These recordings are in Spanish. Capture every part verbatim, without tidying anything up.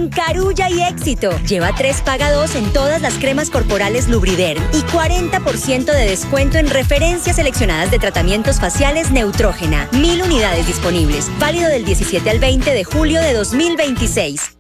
En Carulla y Éxito. Lleva tres paga dos en todas las cremas corporales Lubriderm y cuarenta por ciento de descuento en referencias seleccionadas de tratamientos faciales Neutrógena. Mil unidades disponibles. Válido del diecisiete al veinte de julio de dos mil veintiséis.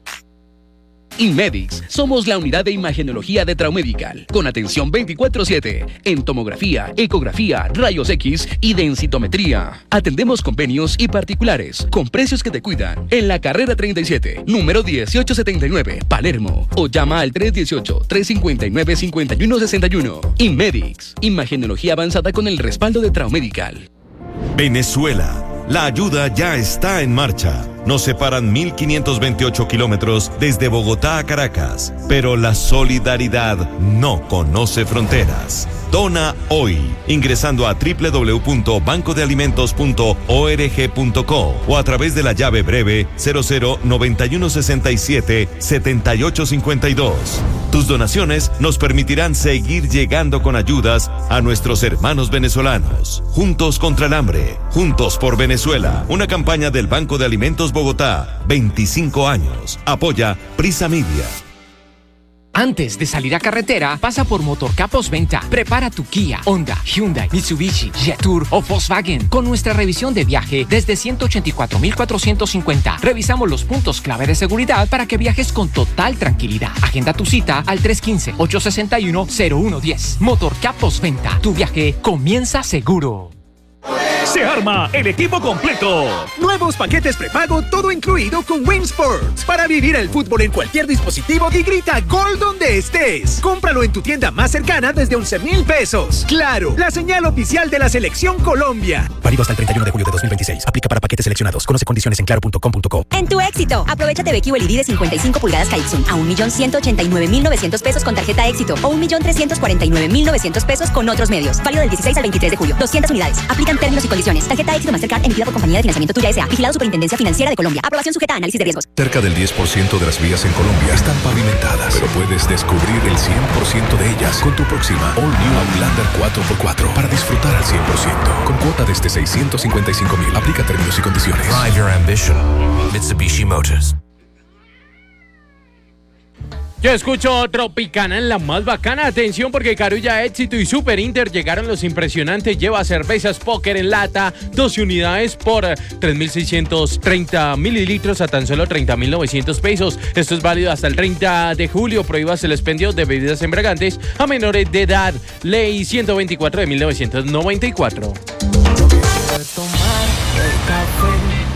Inmedix, somos la unidad de imagenología de Traumedical, con atención veinticuatro siete, en tomografía, ecografía, rayos X y densitometría. Atendemos convenios y particulares, con precios que te cuidan, en la carrera treinta y siete, número dieciocho setenta y nueve, Palermo, o llama al tres uno ocho, tres cinco nueve, cinco uno seis uno. Inmedix, imagenología avanzada con el respaldo de Traumedical. Venezuela. La ayuda ya está en marcha. Nos separan mil quinientos veintiocho kilómetros desde Bogotá a Caracas, pero la solidaridad no conoce fronteras. Dona hoy, ingresando a doble u doble u doble u punto banco de alimentos punto org punto co o a través de la llave breve cero cero noventa y uno sesenta y siete setenta y ocho cincuenta y dos. Tus donaciones nos permitirán seguir llegando con ayudas a nuestros hermanos venezolanos. Juntos contra el hambre, juntos por Venezuela. Una campaña del Banco de Alimentos Bogotá, veinticinco años. Apoya Prisa Media. Antes de salir a carretera, pasa por Motorcap Postventa. Prepara tu Kia, Honda, Hyundai, Mitsubishi, Jetour o Volkswagen con nuestra revisión de viaje desde ciento ochenta y cuatro mil cuatrocientos cincuenta. Revisamos los puntos clave de seguridad para que viajes con total tranquilidad. Agenda tu cita al tres uno cinco, ocho seis uno, cero uno uno cero. Motorcap Postventa. Tu viaje comienza seguro. Se arma el equipo completo. Nuevos paquetes prepago, todo incluido con Win Sports. Para vivir el fútbol en cualquier dispositivo y grita gol donde estés. Cómpralo en tu tienda más cercana desde once mil pesos. Claro, la señal oficial de la Selección Colombia. Válido hasta el treinta y uno de julio de dos mil veintiséis. Aplica para paquetes seleccionados. Conoce condiciones en claro punto com punto co. En tu Éxito, aprovechate B Q L E D de cincuenta y cinco pulgadas Kaixun a un millón ciento ochenta y nueve mil novecientos pesos con tarjeta Éxito o un millón trescientos cuarenta y nueve mil novecientos pesos con otros medios. Válido del dieciséis al veintitrés de julio. doscientas unidades. Aplican términos y condiciones. Tarjeta Éxito Mastercard emitida por Compañía de Financiamiento Tuya S A. Vigilado Superintendencia Financiera de Colombia. Aprobación sujeta a análisis de riesgos. Cerca del diez por ciento de las vías en Colombia están pavimentadas, pero puedes descubrir el cien por ciento de ellas con tu próxima All New Outlander cuatro por cuatro para disfrutar al cien por ciento. Con cuota desde seiscientos cincuenta y cinco mil. Aplica términos y condiciones. Drive your ambition. Mitsubishi Motors. Yo escucho Tropicana en la más bacana. Atención porque Carulla, Éxito y Super Inter llegaron los impresionantes. Lleva cervezas Póker en lata, doce unidades por tres mil seiscientos treinta mililitros a tan solo treinta mil novecientos pesos. Esto es válido hasta el treinta de julio. Prohíbas el expendio de bebidas embriagantes a menores de edad. Ley ciento veinticuatro de mil novecientos noventa y cuatro.